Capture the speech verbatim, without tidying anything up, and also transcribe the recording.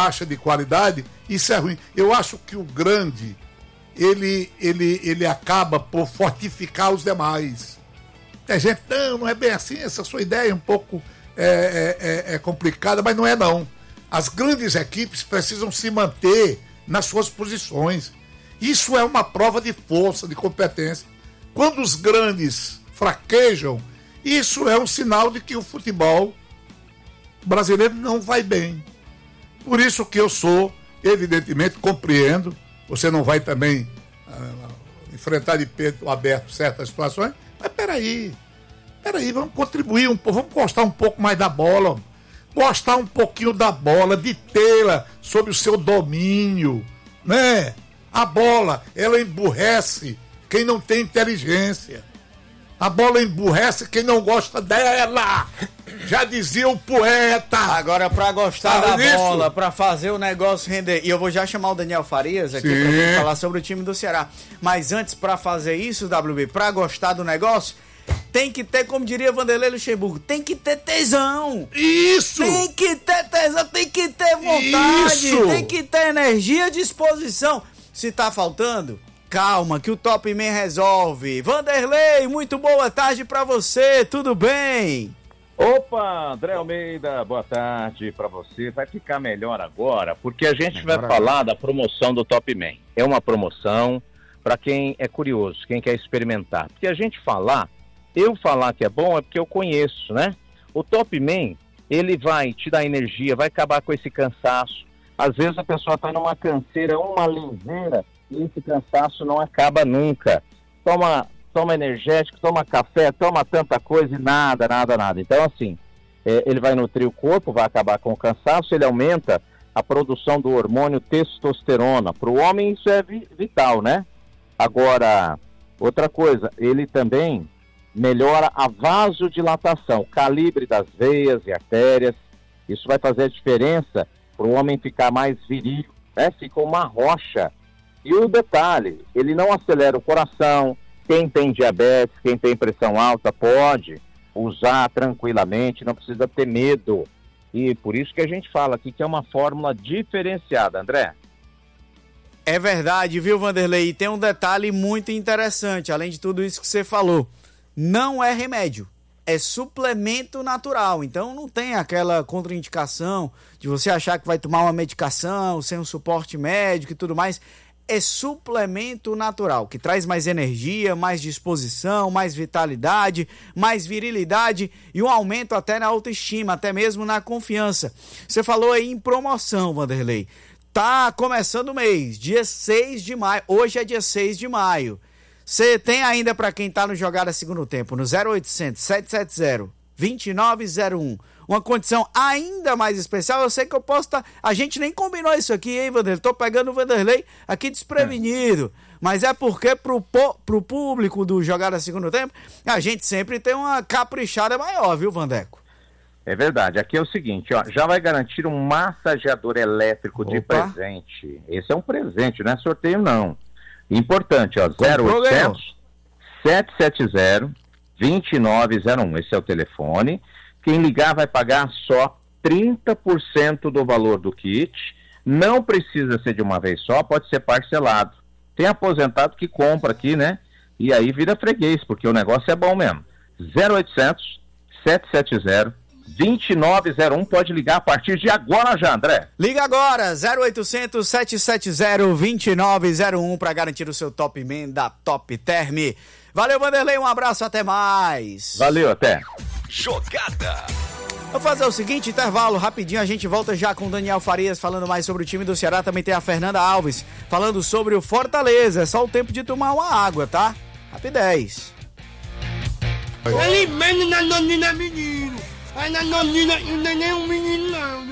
baixa de qualidade, isso é ruim. Eu acho que o grande, ele, ele, ele acaba por fortificar os demais. Tem gente, não, não é bem assim, essa sua ideia é um pouco é, é, é complicada, mas não é não. As grandes equipes precisam se manter nas suas posições. Isso é uma prova de força, de competência. Quando os grandes fraquejam, isso é um sinal de que o futebol brasileiro não vai bem. Por isso que eu sou, evidentemente, compreendo, você não vai também uh, enfrentar de peito aberto certas situações, mas peraí, peraí, vamos contribuir um pouco, vamos gostar um pouco mais da bola, gostar um pouquinho da bola, de tê-la sob o seu domínio, né? A bola, ela emburrece quem não tem inteligência. A bola emburrece quem não gosta dela. Já dizia o poeta. Agora, pra gostar Ah, da isso? bola, pra fazer o negócio render. E eu vou já chamar o Daniel Farias aqui Sim. pra gente falar sobre o time do Ceará. Mas antes, pra fazer isso, W B, pra gostar do negócio, tem que ter, como diria Vanderlei Luxemburgo, tem que ter tesão. Isso! Tem que ter tesão, tem que ter vontade, Isso! tem que ter energia, disposição. Se tá faltando, calma, que o Top Man resolve. Vanderlei, muito boa tarde pra você, tudo bem? Opa, André Almeida, boa tarde pra você. Vai ficar melhor agora, porque a gente vai Agora falar da promoção do Top Man. É uma promoção para quem é curioso, quem quer experimentar. Porque a gente falar, eu falar que é bom é porque eu conheço, né? O Top Man, ele vai te dar energia, vai acabar com esse cansaço. Às vezes a pessoa tá numa canseira, uma liseira, e esse cansaço não acaba nunca. Toma, toma energético, toma café, toma tanta coisa e nada, nada, nada. Então, assim, é, ele vai nutrir o corpo, vai acabar com o cansaço, ele aumenta a produção do hormônio testosterona. Para o homem isso é vi- vital, né? Agora, outra coisa, ele também melhora a vasodilatação, o calibre das veias e artérias. Isso vai fazer a diferença para o homem ficar mais viril, né? Fica uma rocha. E o detalhe, ele não acelera o coração. Quem tem diabetes, quem tem pressão alta, pode usar tranquilamente, não precisa ter medo. E por isso que a gente fala aqui que é uma fórmula diferenciada, André. É verdade, viu, Vanderlei? E tem um detalhe muito interessante, além de tudo isso que você falou. Não é remédio, é suplemento natural. Então não tem aquela contraindicação de você achar que vai tomar uma medicação sem um suporte médico e tudo mais. É suplemento natural, que traz mais energia, mais disposição, mais vitalidade, mais virilidade e um aumento até na autoestima, até mesmo na confiança. Você falou aí em promoção, Vanderlei. Tá começando o mês, dia seis de maio. Hoje é dia seis de maio. Você tem ainda para quem tá no Jogada Segundo Tempo, no zero oitocentos, sete sete zero, dois nove zero um. Uma condição ainda mais especial. Eu sei que eu posso estar... Tá... A gente nem combinou isso aqui, hein, Vanderlei? Tô pegando o Vanderlei aqui desprevenido. É. Mas é porque pro, pro público do Jogada Segundo Tempo, a gente sempre tem uma caprichada maior, viu, Vandeco? É verdade. Aqui é o seguinte, ó, já vai garantir um massageador elétrico de Opa. presente. Esse é um presente, não é sorteio, não. Importante, ó, zero oitocentos, sete sete zero, dois nove zero um. Esse é o telefone. Quem ligar vai pagar só trinta por cento do valor do kit. Não precisa ser de uma vez só, pode ser parcelado. Tem aposentado que compra aqui, né? E aí vira freguês, porque o negócio é bom mesmo. zero oitocentos, sete sete zero, dois nove zero um. Pode ligar a partir de agora já, André. Liga agora, zero oitocentos, sete sete zero, dois nove zero um para garantir o seu Top Man da Top Term. Valeu, Vanderlei, um abraço, até mais. Valeu, até. Jogada. Vou fazer o seguinte, intervalo rapidinho, a gente volta já com o Daniel Farias falando mais sobre o time do Ceará, também tem a Fernanda Alves falando sobre o Fortaleza. É só o tempo de tomar uma água, tá? Rapidez. Ele manda na nonina menino, aí na nonina ainda nem um menino não.